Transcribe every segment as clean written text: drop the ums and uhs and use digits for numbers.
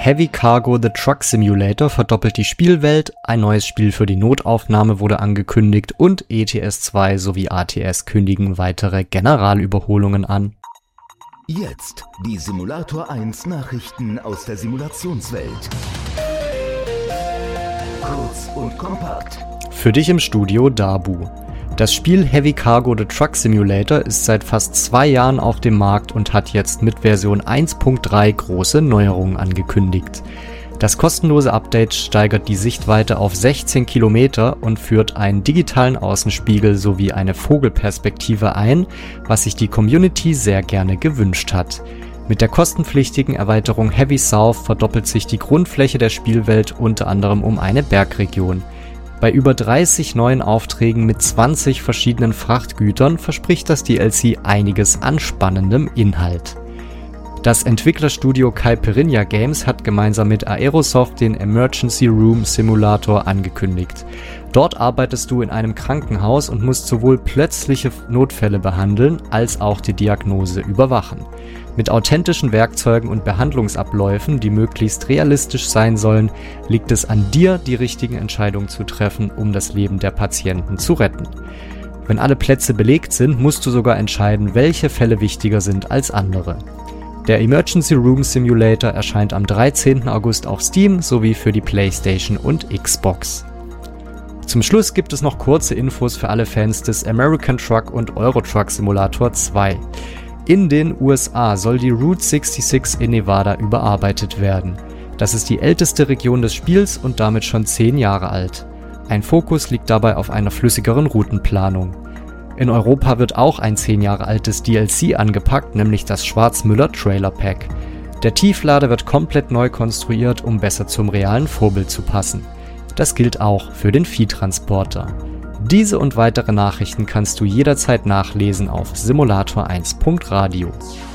Heavy Cargo The Truck Simulator verdoppelt die Spielwelt, ein neues Spiel für die Notaufnahme wurde angekündigt und ETS 2 sowie ATS kündigen weitere Generalüberholungen an. Jetzt die Simulator 1 Nachrichten aus der Simulationswelt. Kurz und kompakt. Für dich im Studio Dabu. Das Spiel Heavy Cargo The Truck Simulator ist seit fast 2 Jahren auf dem Markt und hat jetzt mit Version 1.3 große Neuerungen angekündigt. Das kostenlose Update steigert die Sichtweite auf 16 Kilometer und führt einen digitalen Außenspiegel sowie eine Vogelperspektive ein, was sich die Community sehr gerne gewünscht hat. Mit der kostenpflichtigen Erweiterung Heavy South verdoppelt sich die Grundfläche der Spielwelt unter anderem um eine Bergregion. Bei über 30 neuen Aufträgen mit 20 verschiedenen Frachtgütern verspricht das DLC einiges an spannendem Inhalt. Das Entwicklerstudio Caipirinha Games hat gemeinsam mit Aerosoft den Emergency Room Simulator angekündigt. Dort arbeitest du in einem Krankenhaus und musst sowohl plötzliche Notfälle behandeln, als auch die Diagnose überwachen. Mit authentischen Werkzeugen und Behandlungsabläufen, die möglichst realistisch sein sollen, liegt es an dir, die richtigen Entscheidungen zu treffen, um das Leben der Patienten zu retten. Wenn alle Plätze belegt sind, musst du sogar entscheiden, welche Fälle wichtiger sind als andere. Der Emergency Room Simulator erscheint am 13. August auf Steam sowie für die PlayStation und Xbox. Zum Schluss gibt es noch kurze Infos für alle Fans des American Truck und Euro Truck Simulator 2. In den USA soll die Route 66 in Nevada überarbeitet werden. Das ist die älteste Region des Spiels und damit schon 10 Jahre alt. Ein Fokus liegt dabei auf einer flüssigeren Routenplanung. In Europa wird auch ein 10 Jahre altes DLC angepackt, nämlich das Schwarzmüller Trailer Pack. Der Tieflader wird komplett neu konstruiert, um besser zum realen Vorbild zu passen. Das gilt auch für den Viehtransporter. Diese und weitere Nachrichten kannst du jederzeit nachlesen auf simulator1.radio.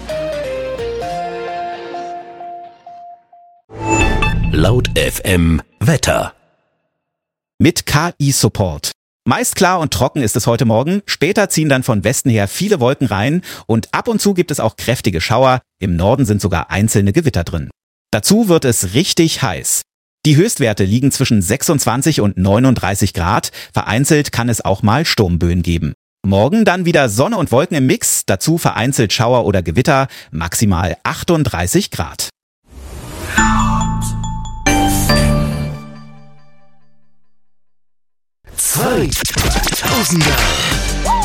Laut FM Wetter. Mit KI-Support. Meist klar und trocken ist es heute Morgen, später ziehen dann von Westen her viele Wolken rein und ab und zu gibt es auch kräftige Schauer, im Norden sind sogar einzelne Gewitter drin. Dazu wird es richtig heiß. Die Höchstwerte liegen zwischen 26 und 39 Grad, vereinzelt kann es auch mal Sturmböen geben. Morgen dann wieder Sonne und Wolken im Mix, dazu vereinzelt Schauer oder Gewitter, maximal 38 Grad. 2000er